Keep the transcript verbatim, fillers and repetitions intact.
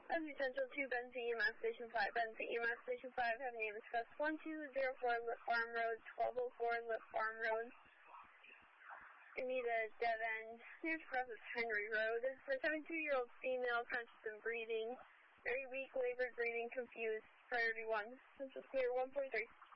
As essential to Benson E M S Station five. Benson E M S Station five, have name express one two zero four Lip Farm Road, twelve oh four Lip Farm Road. Anita Dead End. Near express is Henry Road. For seventy-two-year-old female, conscious of breathing. Very weak, labored breathing, confused. Priority one. Census clear one point three.